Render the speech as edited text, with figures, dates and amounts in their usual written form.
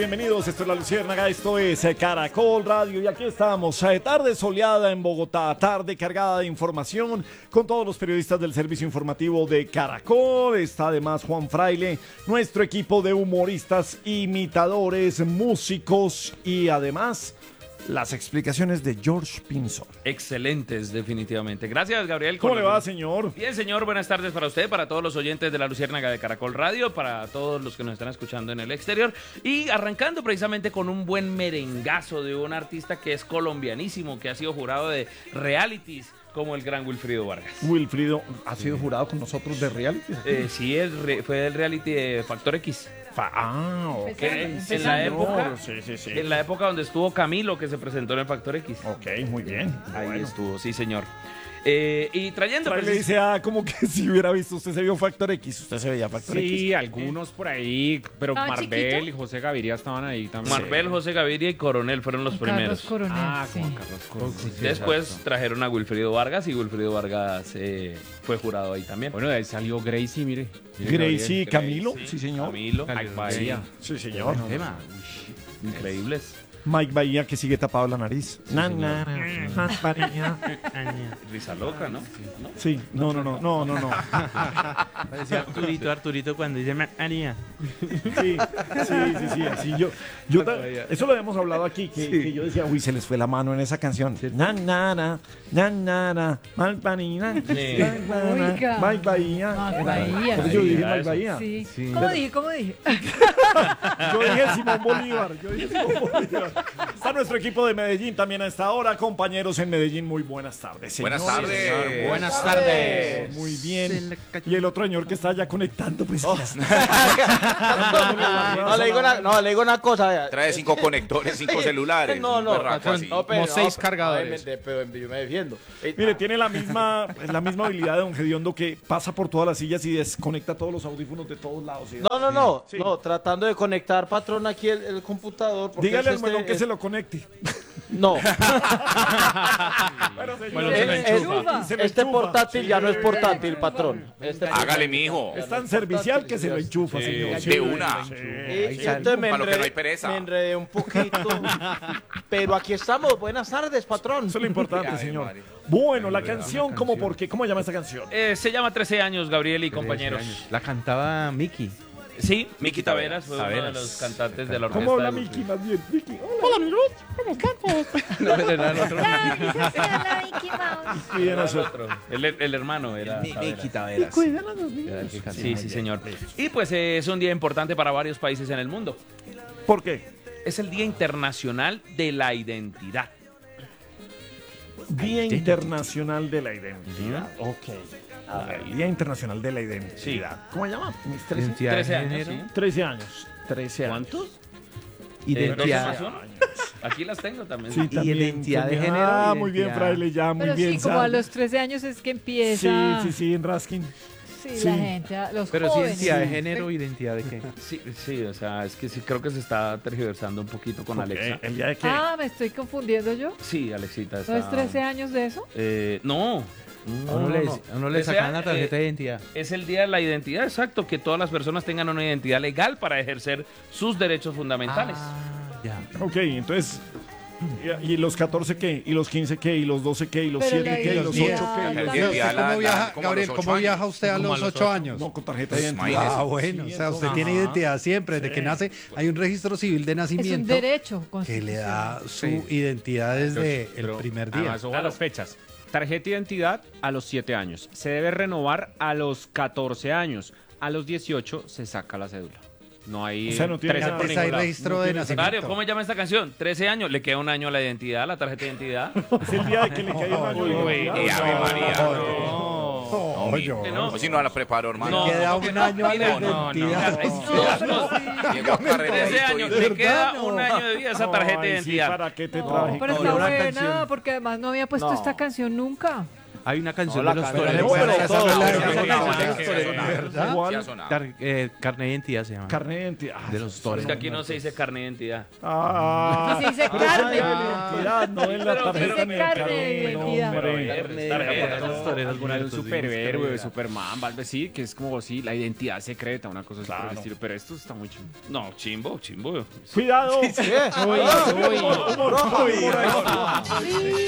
bienvenidos. Esto es La Luciérnaga, esto es Caracol Radio y aquí estamos. Tarde soleada en Bogotá, tarde cargada de información con todos los periodistas del servicio informativo de Caracol. Está además Juan Fraile, nuestro equipo de humoristas, imitadores, músicos y además las explicaciones de George Pinzón. Excelentes, definitivamente. Gracias, Gabriel. ¿Cómo le va, señor? Bien, señor. Buenas tardes para usted, para todos los oyentes de La Luciérnaga de Caracol Radio, para todos los que nos están escuchando en el exterior. Y arrancando precisamente con un buen merengazo de un artista que es colombianísimo, que ha sido jurado de realities, como el gran Wilfrido Vargas. Wilfrido ha sido jurado con nosotros de reality. Sí, fue del reality de Factor X. Ok. En la época, sí. en la época donde estuvo Camilo, que se presentó en el Factor X. Ok, muy bien. Ahí estuvo, sí, señor. Y trayendo... Le dice, como que si hubiera visto, usted se vio Factor X, usted se veía Factor X. Sí, algunos por ahí, pero ¿Estaba Marbel chiquito? y José Gaviria estaban ahí también. Marbel, José Gaviria y Coronel fueron los primeros. Carlos Coronel, sí. Juan Carlos Coronel. Sí, Después exacto. trajeron a Wilfrido Vargas y Wilfrido Vargas fue jurado ahí también. Bueno, de ahí salió Gracie, mire. Gracie y Gabriel. Camilo, sí señor. Camilo, Mike Bahía. Sí, señor. Tema. increíbles. Mike Bahía que sigue tapado la nariz. Risa loca, ¿no? Sí, no. Parecía Arturito cuando dice María. Sí, así eso lo habíamos hablado aquí, que yo decía, uy, se les fue la mano en esa canción. Mike Oiga. Bahía. Mike Bahía, Por eso yo sí. dije Mike Bahía. Sí. Sí. ¿Cómo dije? Yo dije Simón Bolívar. Está nuestro equipo de Medellín también a esta hora. Compañeros en Medellín, muy buenas tardes. Buenas señores. tardes. Buenas tardes. Muy bien. Y el otro señor que está ya conectando, pues. No, le digo una cosa. Vea. Trae 5 conectores, 5 celulares. No, un berraco así. pero, Como 6 cargadores. Pero yo me defiendo. Mire, tiene la misma habilidad de don Gediondo, que pasa por todas las sillas y desconecta todos los audífonos de todos lados. ¿Sí? No, Sí. no, tratando de conectar, patrón, aquí el computador. porque Dígale al es melón que se lo conecte. No, Bueno, señor, Bueno, se lo enchufa. se lo este enchufa. portátil ya no es portátil, patrón. Hágale, mijo. Es tan servicial que se lo enchufa, señor. De una. Entonces me Para lo que no hay enredé, pereza. me enredé un poquito. Pero aquí estamos. Buenas tardes, patrón. Eso es lo importante, Ay, señor. María. Bueno, la canción, ¿cómo por qué? ¿Cómo llama esta canción? Se llama 13 años, Gabriel y compañeros. La cantaba Miki. Sí, Miki Taveras fue uno de Taveras. los cantantes de la orquesta. ¿Cómo habla de los- Miki más bien? Miki, hola amigos, ¿cómo están todos? No, era el otro. Cuiden a su- El hermano era Taveras. Taveras. Cuiden a sus niños. Sí, señor. Y pues es un día importante para varios países en el mundo. ¿Por qué? Es el Día Internacional de la Identidad. Día Internacional de la Identidad. Ok. A ver, Día Internacional de la Identidad. ¿Cómo se llama? Mis 13, Identidad 13 de años, género. sí. 13 años. 13 años. ¿Cuántos? Identidad. ¿12 más uno? Aquí las tengo también. Sí, también. identidad de también. género, Ah, muy bien, identidad. fraile, ya, muy Pero bien. sí, como a sabe. los 13 años es que empieza. Sí, en Raskin. Sí, sí. la gente, los Pero sí, jóvenes. identidad de género, identidad de qué. Sí, o sea, es que sí creo que se está tergiversando un poquito con Alexa. ¿El día de qué? Ah, me estoy confundiendo yo. Sí, Alexita está... ¿No es 13 años de eso? No. A uno le Ese sacan la año, tarjeta de identidad. Es el Día de la Identidad, exacto, que todas las personas tengan una identidad legal para ejercer sus derechos fundamentales. Ya. Ok, entonces... ¿Y los 14 qué? ¿Y los 15 qué? ¿Y los 12 qué? ¿Y los Pero 7 la qué? ¿Y los identidad- 8 qué? ¿Y los La 10? identidad la- ¿Cómo viaja, como a Gabriel, los cómo 8 viaja años. usted a los 8 años? No, con tarjeta de Pues, identidad. imagínese. Ah, bueno, o sea, usted tiene Ajá. identidad siempre, desde que nace. Hay un registro civil de Es un nacimiento derecho que le da constitucional. su identidad desde el Pero, primer día. Además, ojo a las fechas. Tarjeta de identidad a los 7 años. Se debe renovar a los 14 años. A los 18 se saca la cédula. No hay O sea, no tiene 13 nada. por Antes ningún hay lado. registro de nacimiento. Mario, ¿cómo se llama esta canción? 13 años, le queda un año a la identidad, a la tarjeta de identidad. Es el día de que le cae un año. Uy, Ave María. No, yo. No. O si no la preparo, hermano. Queda un año a la Mira, identidad. Llegó a 13 años, le queda un año de vida a esa tarjeta de Ay, sí, identidad. ¿para qué te No, traje? pero está buena, porque además no había puesto esta canción nunca. Hay una canción No, de la los canción toreros. es buena, Esa todo. no es la Esa de- canción ¿De es torero. ¿Verdad? Sí ha ¿Cuál? sonado. Carne de identidad se llama. Carne de identidad. De los Es toreros. que aquí no se dice carne de identidad. Ah, Aquí se dice pero carne. es de identidad, no en la Pero- tarjeta dice ni el carne de carne, identidad. hombre. Los toreros Alguna de un muertos, superhéroe, sí, Superman, algo así, que es como sí, la identidad secreta, una cosa así por el Claro. estilo. Pero esto está muy chido. No, chimbo. Cuidado. ¿Qué? Uy, uy. Humor por ahí.